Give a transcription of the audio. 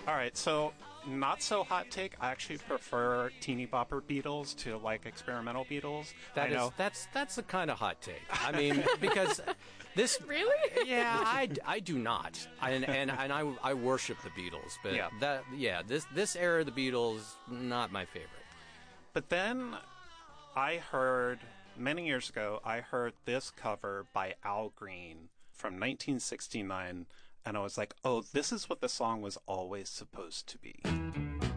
All right, so not so hot take. I actually prefer teeny bopper Beatles to like experimental Beatles. That's a kind of hot take. I mean, because this Really? Yeah, I do not, and I worship the Beatles, but this era of the Beatles, not my favorite. But then I heard many years ago, this cover by Al Green from 1969. And I was like, oh, this is what the song was always supposed to be.